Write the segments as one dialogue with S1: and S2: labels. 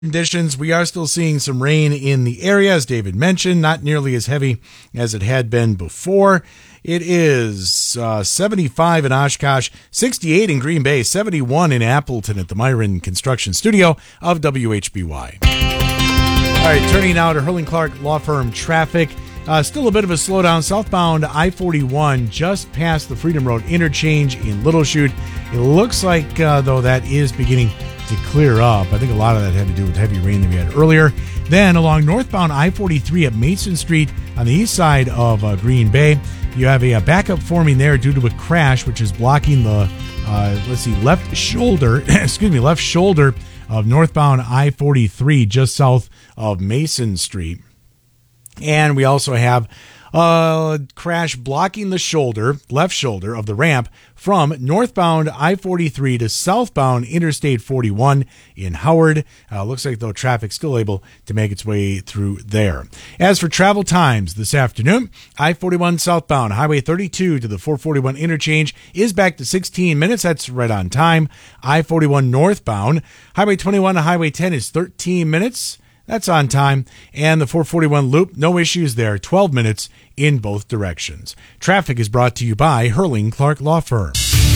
S1: Conditions, we are still seeing some rain in the area, as David mentioned, not nearly as heavy as it had been before. It is 75 in Oshkosh, 68 in Green Bay, 71 in Appleton at the Myron Construction Studio of WHBY. All right, turning now to Hurling Clark Law Firm traffic. Still a bit of a slowdown southbound I-41 just past the Freedom Road interchange in Little Chute. It looks like, though, that is beginning to clear up. I think a lot of that had to do with heavy rain that we had earlier. Then along northbound I-43 at Mason Street on the east side of Green Bay, you have a backup forming there due to a crash, which is blocking the left shoulder of northbound I-43 just south of Mason Street. And we also have a crash blocking the left shoulder of the ramp from northbound I-43 to southbound Interstate 41 in Howard. Looks like, though, traffic's still able to make its way through there. As for travel times this afternoon, I-41 southbound, Highway 32 to the 441 interchange is back to 16 minutes. That's right on time. I-41 northbound, Highway 21 to Highway 10 is 13 minutes. That's on time. And the 441 loop, no issues there. 12 minutes in both directions. Traffic is brought to you by Hurling Clark Law Firm.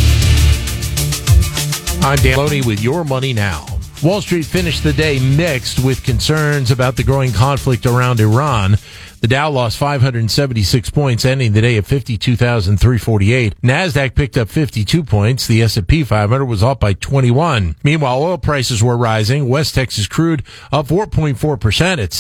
S2: I'm Dan Loney with Your Money Now. Wall Street finished the day mixed with concerns about the growing conflict around Iran. The Dow lost 576 points, ending the day at 52,348. NASDAQ picked up 52 points. The S&P 500 was up by 21. Meanwhile, oil prices were rising. West Texas crude up 4.4% at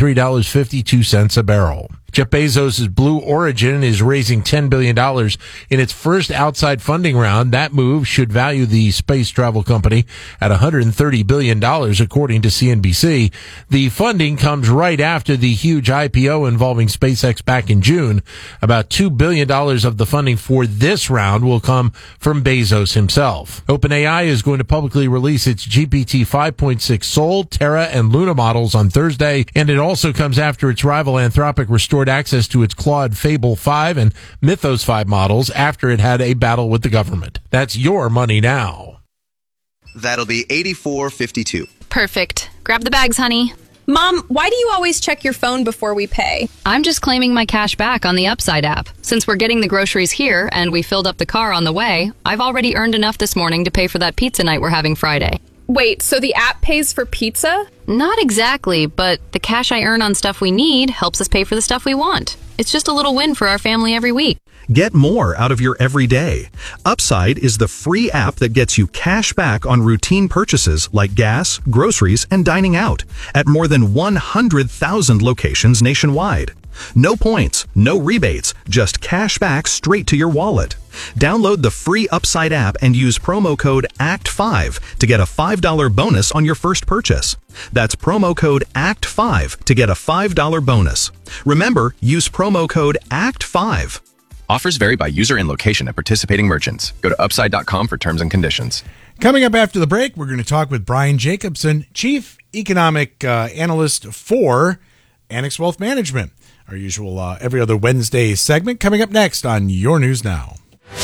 S2: $73.52 a barrel. Jeff Bezos' Blue Origin is raising $10 billion in its first outside funding round. That move should value the space travel company at $130 billion, according to CNBC. The funding comes right after the huge IPO involving SpaceX back in June. About $2 billion of the funding for this round will come from Bezos himself. OpenAI is going to publicly release its GPT 5.6 Sol, Terra, and Luna models on Thursday, and it also comes after its rival Anthropic restored access to its Claude Fable 5 and Mythos 5 models after it had a battle with the government. That's Your Money Now.
S3: That'll be $84.52.
S4: Perfect. Grab the bags, honey.
S5: Mom, why do you always check your phone before we pay?
S4: I'm just claiming my cash back on the Upside app. Since we're getting the groceries here and we filled up the car on the way, I've already earned enough this morning to pay for that pizza night we're having Friday.
S5: Wait, so the app pays for pizza?
S4: Not exactly, but the cash I earn on stuff we need helps us pay for the stuff we want. It's just a little win for our family every week.
S6: Get more out of your everyday. Upside is the free app that gets you cash back on routine purchases like gas, groceries, and dining out at more than 100,000 locations nationwide. No points, no rebates, just cash back straight to your wallet. Download the free Upside app and use promo code ACT5 to get a $5 bonus on your first purchase. That's promo code ACT5 to get a $5 bonus. Remember, use promo code ACT5.
S3: Offers vary by user and location at participating merchants. Go to upside.com for terms and conditions.
S1: Coming up after the break, we're going to talk with Brian Jacobson, Chief Economic Analyst for Annex Wealth Management. Our usual every other Wednesday segment coming up next on Your News Now.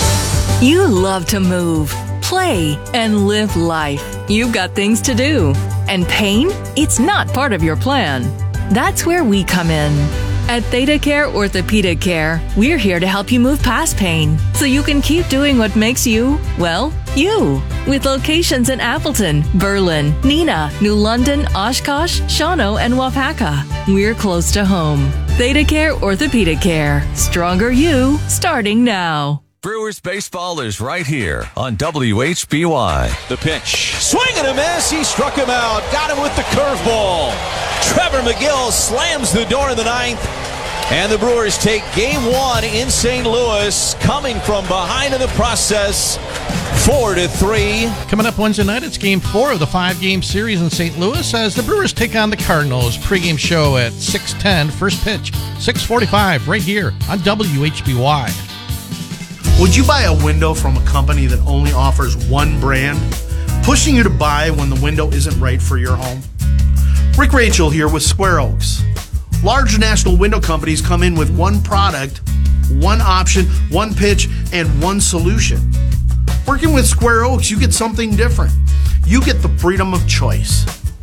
S7: You love to move, play, and live life. You've got things to do. And pain? It's not part of your plan. That's where we come in. At Theta Care Orthopedic Care, we're here to help you move past pain so you can keep doing what makes you, well, you. With locations in Appleton, Berlin, Neenah, New London, Oshkosh, Shawano, and Wapaka. We're close to home. Theta Care Orthopedic Care. Stronger you, starting now.
S8: Brewers baseball is right here on WHBY.
S9: The pitch. Swing and a miss. He struck him out. Got him with the curveball. Trevor McGill slams the door in the ninth. And the Brewers take game one in St. Louis, coming from behind in the process, 4-3.
S10: Coming up Wednesday night, it's game 4 of the 5-game series in St. Louis as the Brewers take on the Cardinals. Pre-game show at 6:10. First pitch, 6:45, right here on WHBY.
S11: Would you buy a window from a company that only offers one brand, pushing you to buy when the window isn't right for your home? Rick Rachel here with Square Oaks. Large national window companies come in with one product, one option, one pitch, and one solution. Working with Square Oaks, you get something different. You get the freedom of choice.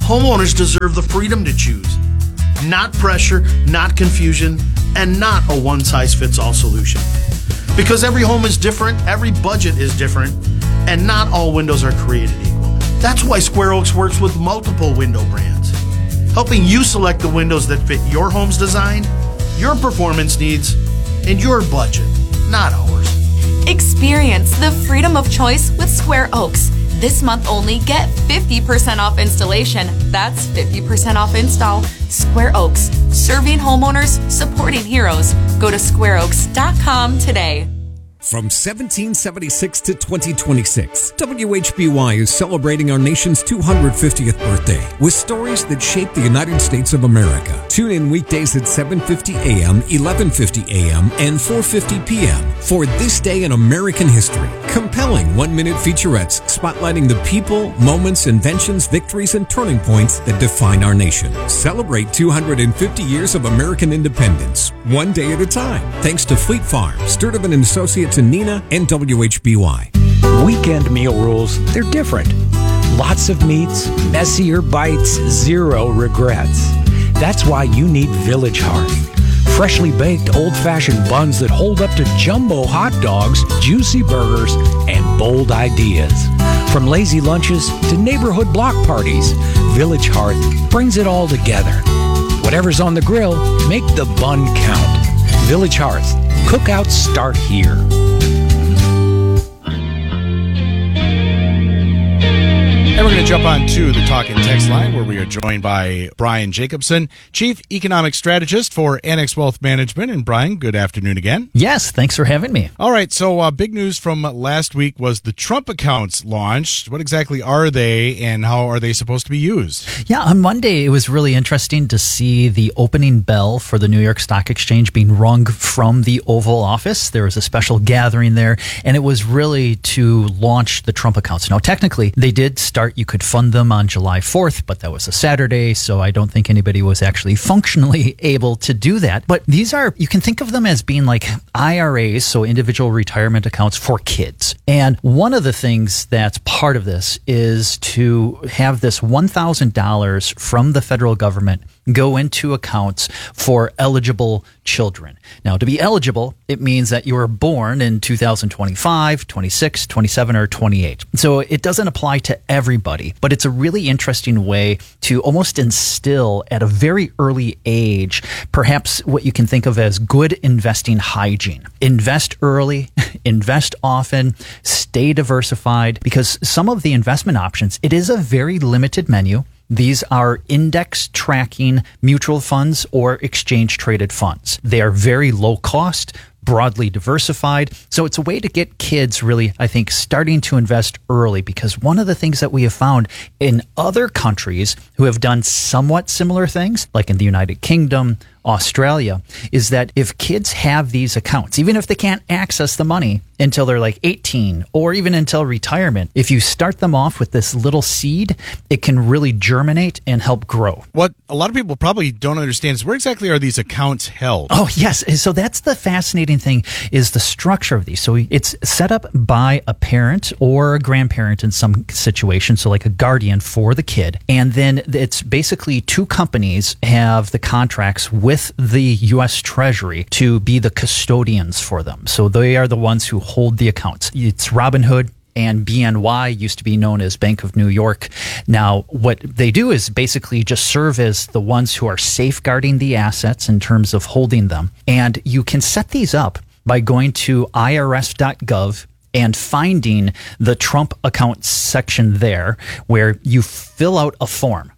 S11: Homeowners deserve the freedom to choose. Not pressure, not confusion, and not a one-size-fits-all solution. Because every home is different, every budget is different, and not all windows are created equal. That's why Square Oaks works with multiple window brands, helping you select the windows that fit your home's design, your performance needs, and your budget, not ours.
S12: Experience the freedom of choice with Square Oaks. This month only, get 50% off installation. That's 50% off install. Square Oaks, serving homeowners, supporting heroes. Go to squareoaks.com today.
S13: From 1776 to 2026, WHBY is celebrating our nation's 250th birthday with stories that shaped the United States of America. Tune in weekdays at 7:50 a.m., 11:50 a.m., and 4:50 p.m. for This Day in American History. Compelling one-minute featurettes spotlighting the people, moments, inventions, victories, and turning points that define our nation. Celebrate 250 years of American independence, one day at a time. Thanks to Fleet Farm, Sturtevant & Associates in Neenah, and WHBY.
S14: Weekend meal rules, they're different. Lots of meats, messier bites, zero regrets. That's why you need Village Hearth. Freshly baked old-fashioned buns that hold up to jumbo hot dogs, juicy burgers, and bold ideas. From lazy lunches to neighborhood block parties, Village Hearth brings it all together. Whatever's on the grill, make the bun count. Village Hearth. Cookouts start here.
S1: And we're going to jump on to the Talk and Text line where we are joined by Brian Jacobson, Chief Economic Strategist for Annex Wealth Management. And Brian, good afternoon again.
S15: Yes, thanks for having me.
S1: All right, so big news from last week was the Trump accounts launched. What exactly are they and how are they supposed to be used?
S15: Yeah, on Monday it was really interesting to see the opening bell for the New York Stock Exchange being rung from the Oval Office. There was a special gathering there, and it was really to launch the Trump accounts. Now, technically, they did start. You could fund them on July 4th, but that was a Saturday, so I don't think anybody was actually functionally able to do that. But these are, you can think of them as being like IRAs, so individual retirement accounts for kids. And one of the things that's part of this is to have this $1,000 from the federal government go into accounts for eligible children. Now, to be eligible, it means that you were born in 2025, 26, 27, or 28. So it doesn't apply to everybody, but it's a really interesting way to almost instill at a very early age, perhaps what you can think of as good investing hygiene. Invest early, invest often, stay diversified, because some of the investment options, it is a very limited menu. These are index tracking mutual funds or exchange traded funds. They are very low cost, broadly diversified. So it's a way to get kids really, I think, starting to invest early, because one of the things that we have found in other countries who have done somewhat similar things, like in the United Kingdom, Australia, is that if kids have these accounts, even if they can't access the money until they're like 18 or even until retirement, if you start them off with this little seed, it can really germinate and help grow.
S1: What a lot of people probably don't understand is where exactly are these accounts held?
S15: Oh, yes. So that's the fascinating thing, is the structure of these. So it's set up by a parent or a grandparent in some situations, so like a guardian for the kid. And then it's basically two companies have the contracts with the U.S. Treasury to be the custodians for them. So they are the ones who hold the accounts. It's Robinhood and BNY, used to be known as Bank of New York. Now, what they do is basically just serve as the ones who are safeguarding the assets in terms of holding them. And you can set these up by going to irs.gov and finding the Trump account section there, where you fill out a form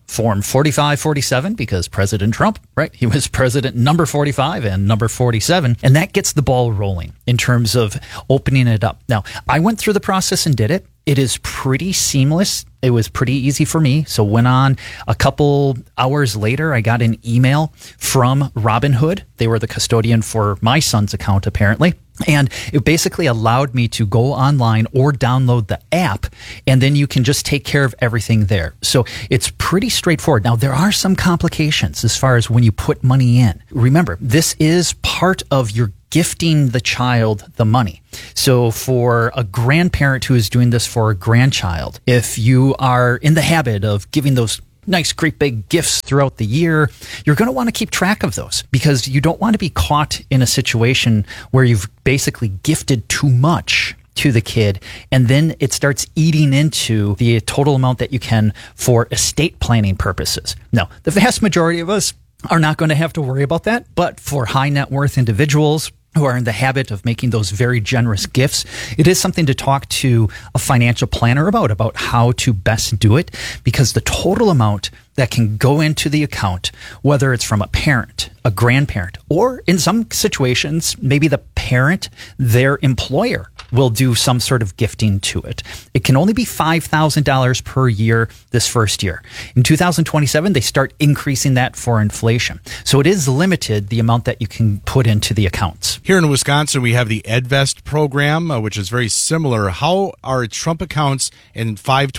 S15: 4547, because President Trump, right? He was president number 45 and number 47. And that gets the ball rolling in terms of opening it up. Now, I went through the process and did it. It is pretty seamless. It was pretty easy for me. So went on a couple hours later, I got an email from Robinhood. They were the custodian for my son's account, apparently. And it basically allowed me to go online or download the app, and then you can just take care of everything there. So it's pretty straightforward. Now, there are some complications as far as when you put money in. Remember, this is part of your gifting the child the money. So for a grandparent who is doing this for a grandchild, if you are in the habit of giving those nice, great big gifts throughout the year. You're going to want to keep track of those because you don't want to be caught in a situation where you've basically gifted too much to the kid, and then it starts eating into the total amount that you can for estate planning purposes. Now, the vast majority of us are not going to have to worry about that, but for high net worth individuals who are in the habit of making those very generous gifts, it is something to talk to a financial planner about how to best do it, because the total amount that can go into the account, whether it's from a parent, a grandparent, or in some situations, maybe the parent, their employer will do some sort of gifting to it. It can only be $5,000 per year this first year. In 2027, they start increasing that for inflation. So it is limited, the amount that you can put into the accounts.
S1: Here in Wisconsin, we have the EdVest program, which is very similar. How are Trump accounts and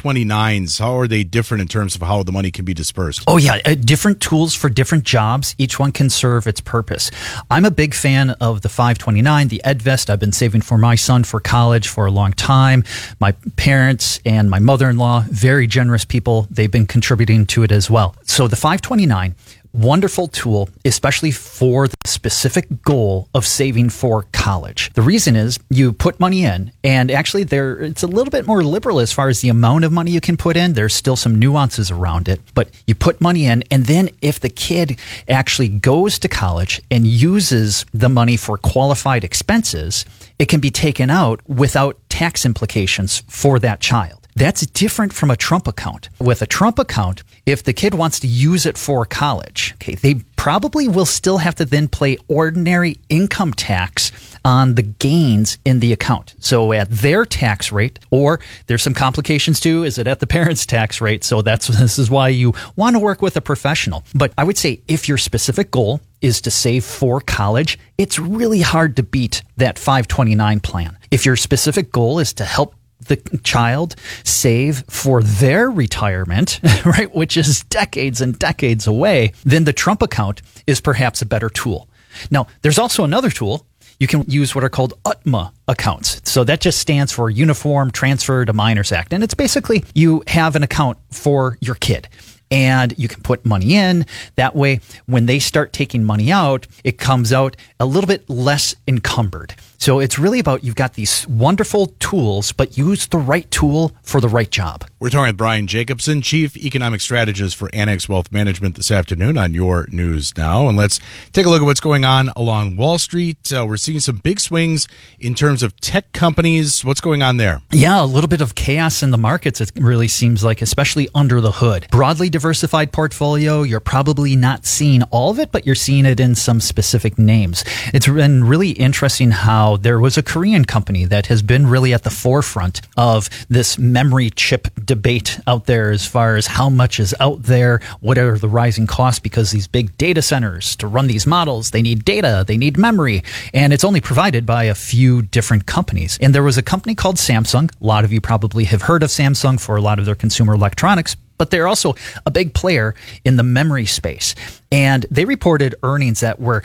S1: 529s, how are they different in terms of how the money can be dispersed?
S15: Oh, yeah. Different tools for different jobs. Each one can serve its purpose. I'm a big fan of the 529, the EdVest. I've been saving for my son for college for a long time. My parents and my mother-in-law, very generous people. They've been contributing to it as well. So the 529, wonderful tool, especially for the specific goal of saving for college. The reason is you put money in, and actually it's a little bit more liberal as far as the amount of money you can put in. There's still some nuances around it, but you put money in, and then if the kid actually goes to college and uses the money for qualified expenses, it can be taken out without tax implications for that child. That's different from a Trump account. With a Trump account, if the kid wants to use it for college, okay, they probably will still have to then pay ordinary income tax on the gains in the account. So at their tax rate, or there's some complications too, is it at the parent's tax rate? So this is why you want to work with a professional. But I would say if your specific goal is to save for college, it's really hard to beat that 529 plan. If your specific goal is to help the child save for their retirement, right, which is decades and decades away, then the Trump account is perhaps a better tool. Now, there's also another tool. You can use what are called UTMA accounts. So that just stands for Uniform Transfer to Minors Act. And it's basically you have an account for your kid, and you can put money in. That way, when they start taking money out, it comes out a little bit less encumbered. So it's really about you've got these wonderful tools, but use the right tool for the right job.
S1: We're talking with Brian Jacobson, Chief Economic Strategist for Annex Wealth Management this afternoon on Your News Now. And let's take a look at what's going on along Wall Street. We're seeing some big swings in terms of tech companies. What's going on there?
S15: Yeah, a little bit of chaos in the markets, it really seems like, especially under the hood. Broadly diversified portfolio, you're probably not seeing all of it, but you're seeing it in some specific names. It's been really interesting how there was a Korean company that has been really at the forefront of this memory chip debate out there as far as how much is out there, what are the rising costs, because these big data centers to run these models, they need data, they need memory, and it's only provided by a few different companies. And there was a company called Samsung. A lot of you probably have heard of Samsung for a lot of their consumer electronics, but they're also a big player in the memory space. And they reported earnings that were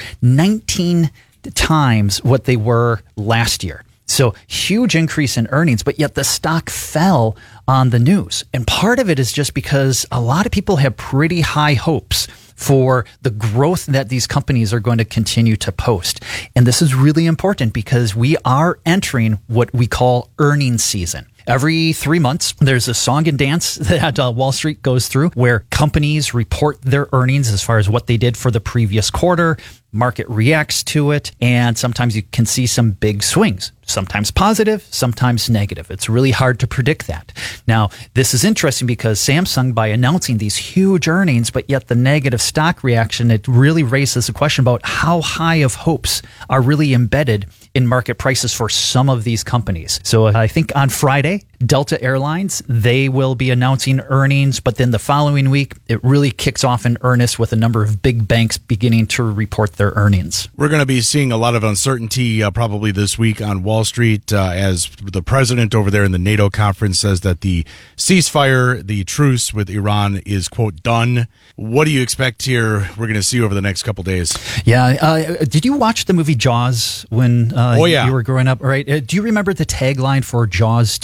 S15: 19 times what they were last year. So huge increase in earnings, but yet the stock fell on the news. And part of it is just because a lot of people have pretty high hopes for the growth that these companies are going to continue to post. And this is really important because we are entering what we call earnings season. Every 3 months, there's a song and dance that Wall Street goes through where companies report their earnings as far as what they did for the previous quarter. Market reacts to it, and sometimes you can see some big swings. Sometimes positive, sometimes negative. It's really hard to predict that. Now, this is interesting because Samsung, by announcing these huge earnings, but yet the negative stock reaction, it really raises a question about how high of hopes are really embedded in market prices for some of these companies. So I think on Friday, Delta Airlines, they will be announcing earnings, but then the following week, it really kicks off in earnest with a number of big banks beginning to report their earnings.
S1: We're going to be seeing a lot of uncertainty probably this week on Wall Street as the president over there in the NATO conference says that the ceasefire, the truce with Iran is, quote, done. What do you expect here we're going to see over the next couple days?
S15: Yeah. Did you watch the movie Jaws when you were growing up? Right? Do you remember the tagline for Jaws 2?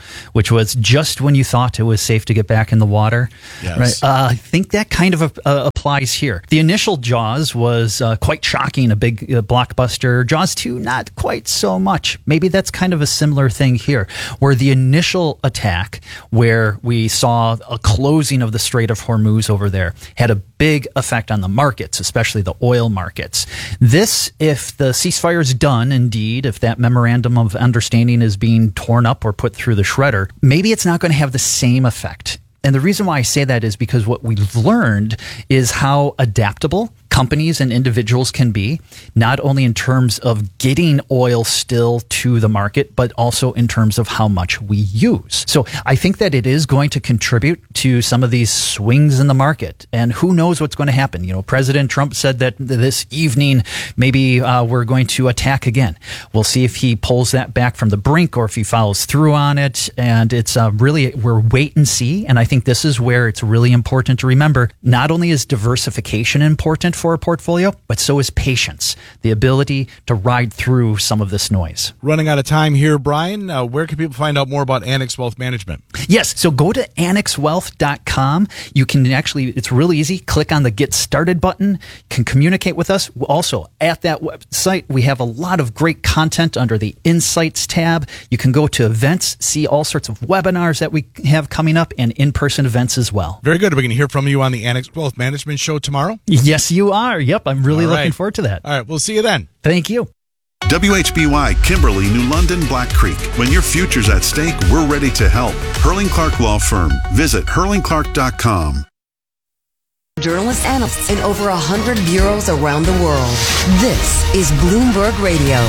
S15: which was just when you thought it was safe to get back in the water.
S1: Yes.
S15: Right? I think that kind of applies here. The initial Jaws was quite shocking, a big blockbuster. Jaws 2, not quite so much. Maybe that's kind of a similar thing here, where the initial attack, where we saw a closing of the Strait of Hormuz over there, had a big effect on the markets, especially the oil markets. This, if the ceasefire is done, indeed, if that memorandum of understanding is being torn up or put through the shredder, maybe it's not going to have the same effect. And the reason why I say that is because what we've learned is how adaptable companies and individuals can be, not only in terms of getting oil still to the market, but also in terms of how much we use. So I think that it is going to contribute to some of these swings in the market. And who knows what's going to happen? You know, President Trump said that this evening, maybe we're going to attack again. We'll see if he pulls that back from the brink or if he follows through on it. And it's really, we're wait and see. And I think this is where it's really important to remember, not only is diversification important for a portfolio, but so is patience, the ability to ride through some of this noise.
S1: Running out of time here, Brian. Where can people find out more about Annex Wealth Management?
S15: Yes, so go to annexwealth.com. You can actually, it's really easy, click on the Get Started button, can communicate with us. Also, at that website, we have a lot of great content under the Insights tab. You can go to events, see all sorts of webinars that we have coming up, and in-person events as well.
S1: Very good. Are we going to hear from you on the Annex Wealth Management show tomorrow?
S15: Yes, you are. Yep, I'm really looking forward to that.
S1: All right, we'll see you then.
S15: Thank you.
S16: WHBY, Kimberly, New London, Black Creek. When your future's at stake, we're ready to help. Hurling Clark Law Firm. Visit hurlingclark.com.
S17: Journalists, analysts in over 100 bureaus around the world. This is Bloomberg Radio.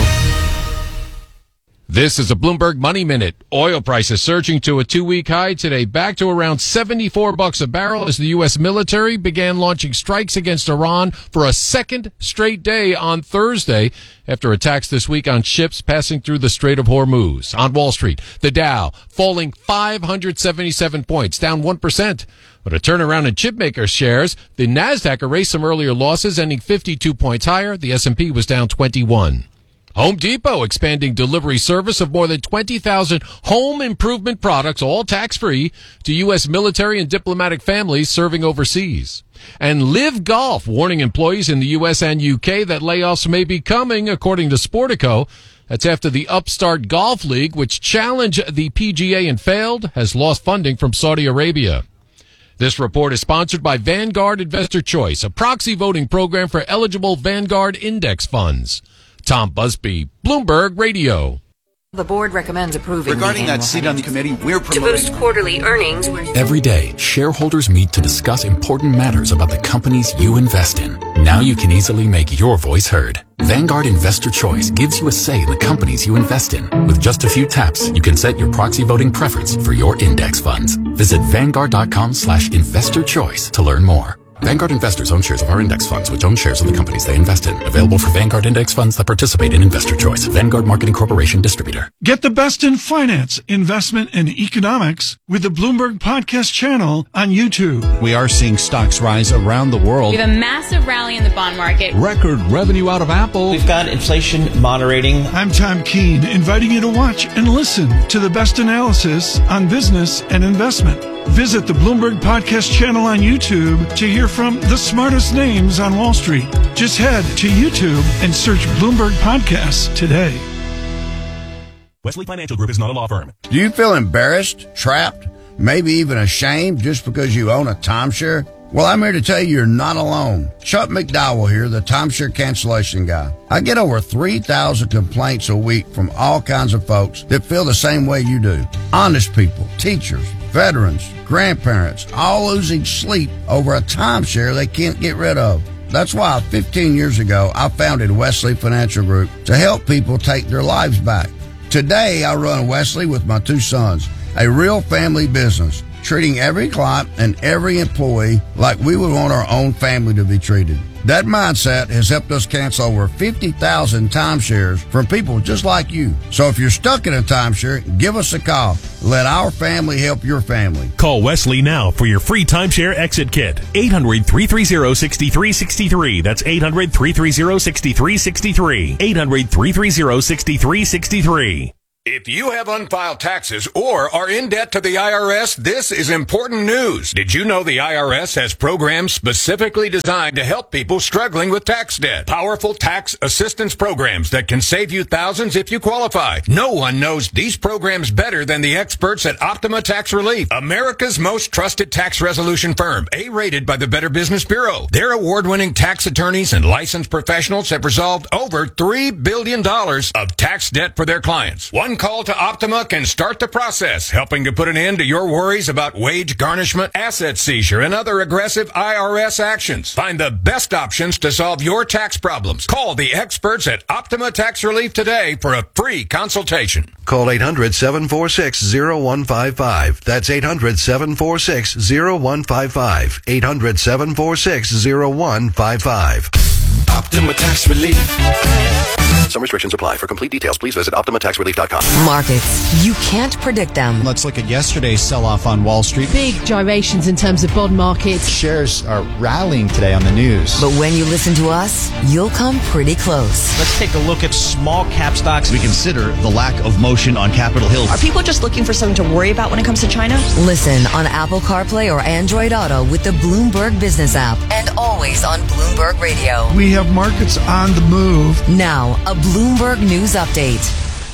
S2: This is a Bloomberg Money Minute. Oil prices surging to a 2-week high today, back to around $74 a barrel as the U.S. military began launching strikes against Iran for a second straight day on Thursday after attacks this week on ships passing through the Strait of Hormuz. On Wall Street, the Dow falling 577 points, down 1%. But a turnaround in chipmaker shares, the Nasdaq erased some earlier losses, ending 52 points higher. The S&P was down 21. Home Depot expanding delivery service of more than 20,000 home improvement products, all tax-free, to U.S. military and diplomatic families serving overseas. And Live Golf warning employees in the U.S. and U.K. that layoffs may be coming, according to Sportico. That's after the upstart Golf League, which challenged the PGA and failed, has lost funding from Saudi Arabia. This report is sponsored by Vanguard Investor Choice, a proxy voting program for eligible Vanguard index funds. Tom Busby, Bloomberg Radio.
S17: The board recommends approving.
S18: Regarding that seat on the committee, we're promoting.
S17: To boost quarterly earnings.
S19: Every day, shareholders meet to discuss important matters about the companies you invest in. Now you can easily make your voice heard. Vanguard Investor Choice gives you a say in the companies you invest in. With just a few taps, you can set your proxy voting preference for your index funds. Visit Vanguard.com/investor choice to learn more. Vanguard investors own shares of our index funds, which own shares of the companies they invest in. Available for Vanguard index funds that participate in Investor Choice. Vanguard Marketing Corporation distributor.
S20: Get the best in finance, investment, and economics with the Bloomberg Podcast channel on YouTube.
S9: We are seeing stocks rise around the world.
S21: We have a massive rally in the bond market.
S9: Record revenue out of Apple.
S22: We've got inflation moderating.
S20: I'm Tom Keene, inviting you to watch and listen to the best analysis on business and investment. Visit the Bloomberg Podcast channel on YouTube to hear from the smartest names on Wall Street. Just head to YouTube and search Bloomberg Podcasts today.
S23: Wesley Financial Group is not a law firm.
S24: Do you feel embarrassed, trapped, maybe even ashamed just because you own a timeshare? Well, I'm here to tell you you're not alone. Chuck McDowell here, the timeshare cancellation guy. I get over 3,000 complaints a week from all kinds of folks that feel the same way you do. Honest people, teachers, veterans, grandparents, all losing sleep over a timeshare they can't get rid of. That's why 15 years ago, I founded Wesley Financial Group to help people take their lives back. Today, I run Wesley with my 2 sons, a real family business, treating every client and every employee like we would want our own family to be treated. That mindset has helped us cancel over 50,000 timeshares from people just like you. So if you're stuck in a timeshare, give us a call. Let our family help your family.
S23: Call Wesley now for your free timeshare exit kit. 800-330-6363. That's 800-330-6363. 800-330-6363.
S3: If you have unfiled taxes or are in debt to the IRS, this is important news. Did you know the IRS has programs specifically designed to help people struggling with tax debt? Powerful tax assistance programs that can save you thousands if you qualify. No one knows these programs better than the experts at Optima Tax Relief, America's most trusted tax resolution firm, A-rated by the Better Business Bureau. Their award-winning tax attorneys and licensed professionals have resolved over $3 billion of tax debt for their clients. One call to Optima can start the process, helping to put an end to your worries about wage garnishment, asset seizure, and other aggressive IRS actions. Find the best options to solve your tax problems. Call the experts at Optima Tax Relief today for a free consultation.
S4: Call 800-746-0155. That's 800-746-0155. 800-746-0155.
S5: Optima Tax Relief.
S4: Some restrictions apply. For complete details, please visit OptimaTaxRelief.com.
S17: Markets. You can't predict them.
S6: Let's look at yesterday's sell-off on Wall Street.
S25: Big gyrations in terms of bond markets.
S6: Shares are rallying today on the news.
S17: But when you listen to us, you'll come pretty close.
S22: Let's take a look at small cap stocks.
S26: We consider the lack of motion on Capitol Hill.
S27: Are people just looking for something to worry about when it comes to China?
S17: Listen on Apple CarPlay or Android Auto with the Bloomberg Business app and always on Bloomberg Radio.
S20: We have markets on the move.
S17: Now, a Bloomberg News Update.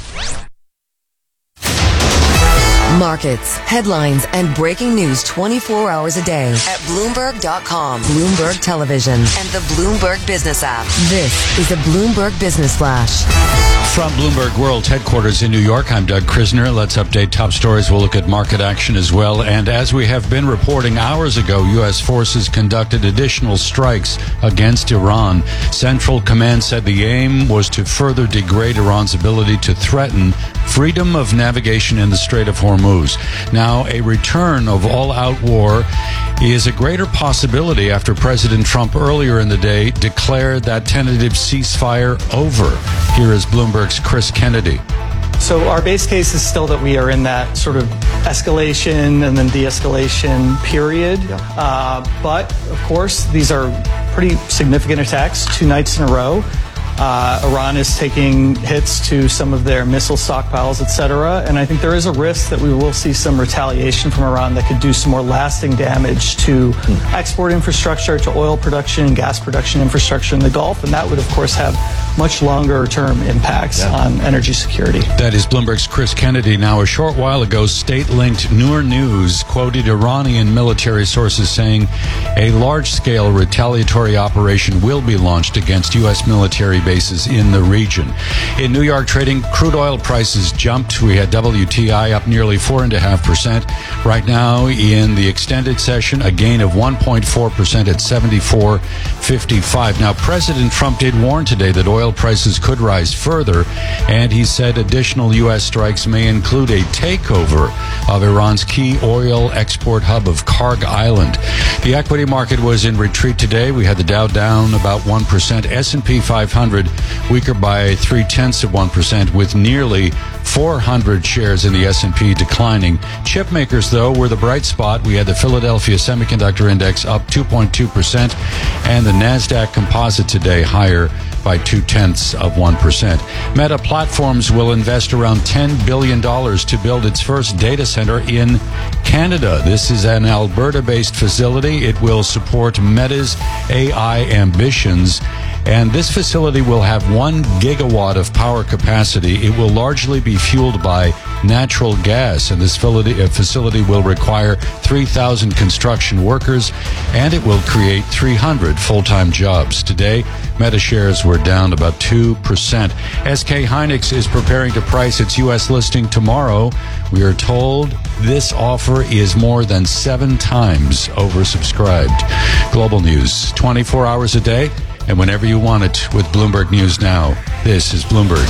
S17: Markets, headlines, and breaking news 24 hours a day at Bloomberg.com, Bloomberg Television, and the Bloomberg Business app. This is a Bloomberg Business Flash.
S28: From Bloomberg World Headquarters in New York, I'm Doug Krisner. Let's update top stories. We'll look at market action as well. And as we have been reporting hours ago, U.S. forces conducted additional strikes against Iran. Central Command said the aim was to further degrade Iran's ability to threaten freedom of navigation in the Strait of Hormuz. Now, a return of all-out war is a greater possibility after President Trump earlier in the day declared that tentative ceasefire over. Here is Bloomberg's Chris Kennedy.
S29: So our base case is still that we are in that sort of escalation and then de-escalation period. But, of course, these are pretty significant attacks 2 nights in a row. Iran is taking hits to some of their missile stockpiles, et cetera. And I think there is a risk that we will see some retaliation from Iran that could do some more lasting damage to export infrastructure, to oil production and gas production infrastructure in the Gulf. And that would, of course, have much longer term impacts on energy security.
S28: That is Bloomberg's Chris Kennedy. Now, a short while ago, state-linked Noor News quoted Iranian military sources saying a large-scale retaliatory operation will be launched against U.S. military bases in the region. In New York trading, crude oil prices jumped. We had WTI up nearly 4.5%. Right now, in the extended session, a gain of 1.4% at 74.55. Now, President Trump did warn today that oil prices could rise further, and he said additional U.S. strikes may include a takeover of Iran's key oil export hub of Karg Island. The equity market was in retreat today. We had the Dow down about 1%, S&P 500 weaker by 0.3%, with nearly 400 shares in the S&P declining. Chip makers, though, were the bright spot. We had the Philadelphia Semiconductor Index up 2.2%, and the NASDAQ Composite today higher by 0.2%. Meta Platforms will invest around $10 billion to build its first data center in Canada. This is an Alberta-based facility. It will support Meta's AI ambitions. And this facility will have 1 gigawatt of power capacity. It will largely be fueled by natural gas, and this facility will require 3,000 construction workers, and it will create 300 full-time jobs. Today, Meta shares were down about 2%. SK Hynix is preparing to price its U.S. listing tomorrow. We are told this offer is more than 7 times oversubscribed. Global news, 24 hours a day, and whenever you want it with Bloomberg News Now. This is Bloomberg.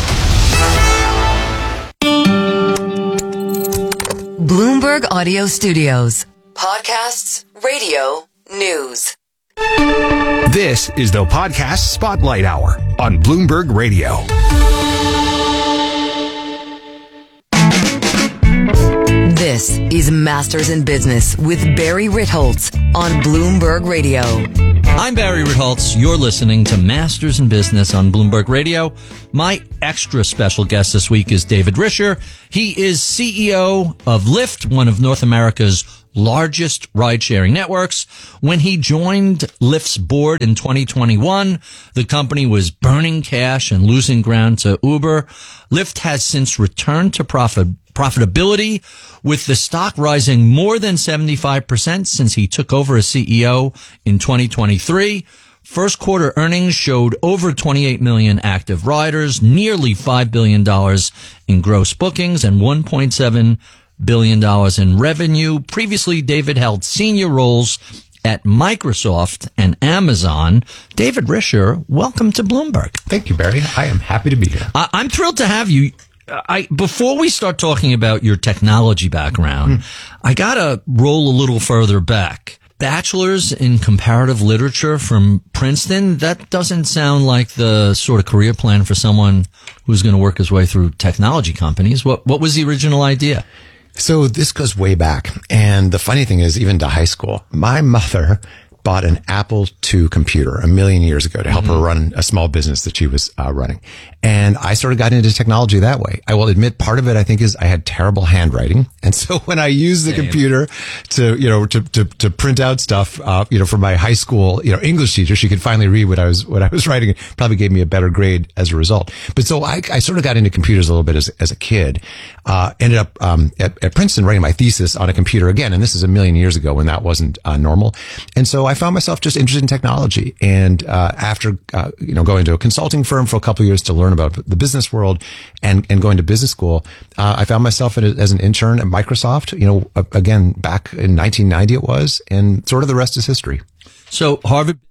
S17: Bloomberg Audio Studios. Podcasts, radio, news.
S30: This is the Podcast Spotlight Hour on Bloomberg Radio.
S17: This This is Masters in Business with Barry Ritholtz on Bloomberg Radio.
S1: I'm Barry Ritholtz. You're listening to Masters in Business on Bloomberg Radio. My extra special guest this week is David Risher. He is CEO of Lyft, one of North America's largest ride-sharing networks. When he joined Lyft's board in 2021, the company was burning cash and losing ground to Uber. Lyft has since returned to profitability, with the stock rising more than 75% since he took over as CEO in 2023. First quarter earnings showed over 28 million active riders, nearly $5 billion in gross bookings, and $1.7 billion in revenue. Previously, David held senior roles at Microsoft and Amazon. David Risher, welcome to Bloomberg.
S5: Thank you, Barry. I am happy to be here.
S1: I'm thrilled to have you. Before we start talking about your technology background, I gotta roll a little further back. Bachelor's in comparative literature from Princeton. That doesn't sound like the sort of career plan for someone who's going to work his way through technology companies. What was the original idea?
S5: So this goes way back. And the funny thing is, even to high school, my mother bought an Apple II computer a million years ago to help her run a small business that she was running. And I sort of got into technology that way. I will admit part of it, I think, is I had terrible handwriting. And so when I used the computer to print out stuff, for my high school, English teacher, she could finally read what I was writing. It probably gave me a better grade as a result. But so I sort of got into computers a little bit as a kid. Ended up at Princeton writing my thesis on a computer again. And this is a million years ago when that wasn't normal. And so I found myself just interested in technology. And after going to a consulting firm for a couple of years to learn about the business world and going to business school, I found myself as an intern at Microsoft, again, back in 1990 it was, and sort of the rest is history.
S1: So Harvard